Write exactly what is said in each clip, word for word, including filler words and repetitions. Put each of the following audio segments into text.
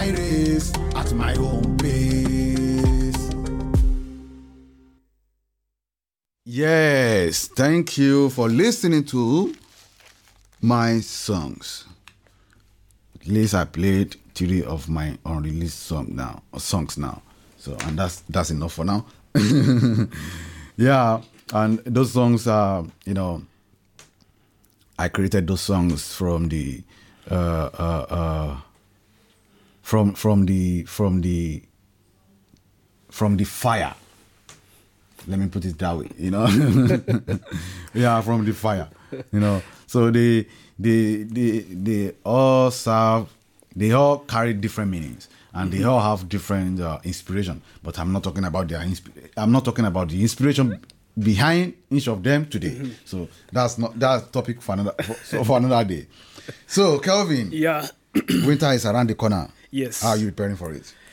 my race at my own pace. Yes, thank you for listening to my songs. At least I played three of my unreleased song now, or songs now. So, and that's that's enough for now. Yeah, and those songs are, you know, I created those songs from the, uh, uh, uh, from from the from the from the fire. Let me put it that way, you know. Yeah, from the fire, you know. So they they they they all serve, they all carry different meanings, and mm-hmm. they all have different uh, inspiration. But I'm not talking about their insp- I'm not talking about the inspiration behind each of them today. Mm-hmm. So that's not that's topic for another for, so for another day. So Kelvin, yeah, winter is around the corner. Yes. How are you preparing for it?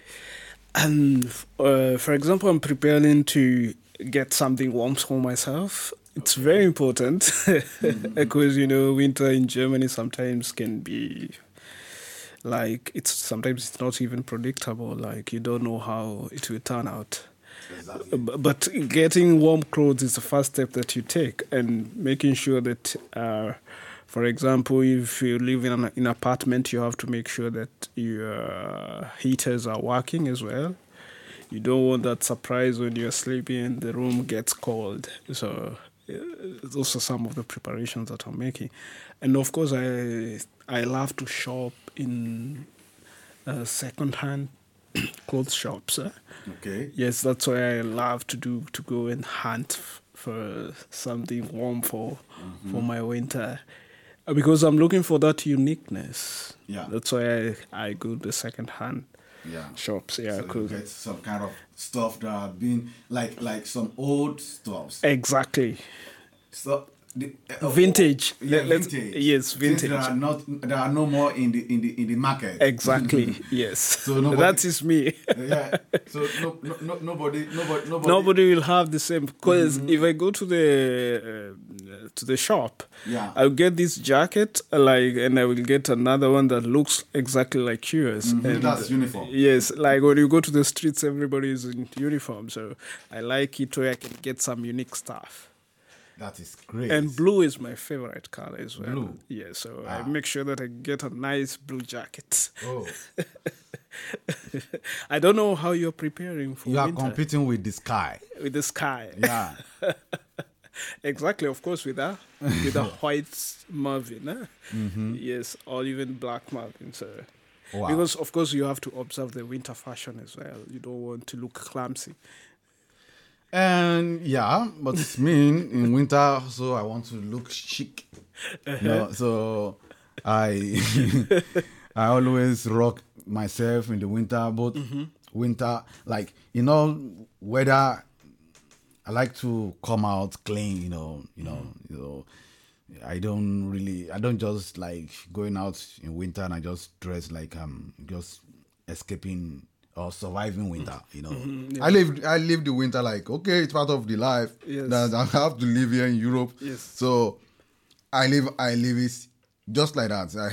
And uh, for example, I'm preparing to get something warm for myself. It's okay. Very important mm-hmm. because, you know, winter in Germany sometimes can be like, it's sometimes it's not even predictable. Like, you don't know how it will turn out. Exactly. But getting warm clothes is the first step that you take, and making sure that, uh, for example, if you live in an, in an apartment, you have to make sure that your heaters are working as well. You don't want that surprise when you're sleeping and the room gets cold. So uh, those are some of the preparations that I'm making. And of course, I I love to shop in uh, second-hand clothes shops. Eh? Okay. Yes, that's why I love to do to go and hunt f- for something warm for mm-hmm. for my winter, because I'm looking for that uniqueness. Yeah. That's why I, I go to second hand yeah. shops. Yeah, so you get some kind of stuff that have been like like some old stuffs. Exactly. So the, uh, vintage. Yeah, Let's, vintage. Yes, vintage. Things that are not that are no more in the in the in the market. Exactly. Yes. So nobody, that is me. Yeah. So no, no, no nobody nobody nobody nobody will have the same, because mm-hmm. if I go to the uh, to the shop, yeah, I'll get this jacket like, and I will get another one that looks exactly like yours. Mm-hmm. And that's uniform. Yes, like when you go to the streets, everybody is in uniform. So I like it where I can get some unique stuff. That is great. And blue is my favorite color as well. Blue? Yeah, so ah. I make sure that I get a nice blue jacket. Oh. I don't know how you're preparing for You are winter. competing with the sky. With the sky. Yeah. Exactly, of course, with a, with a white Marvin. Eh? Mm-hmm. Yes, or even black Marvin. So. Wow. Because, of course, you have to observe the winter fashion as well. You don't want to look clumsy. And yeah, but it's mean in winter, so I want to look chic. Uh-huh. You know, so I I always rock myself in the winter, but mm-hmm. winter, like, you know, weather, I like to come out clean, you know, you know, mm-hmm. you know. I don't really, I don't just like going out in winter and I just dress like I'm just escaping or surviving winter, you know. Mm-hmm, yeah. I live I live the winter like, okay, it's part of the life. Yes. That I have to live here in Europe. Yes. So I live I live it just like that. I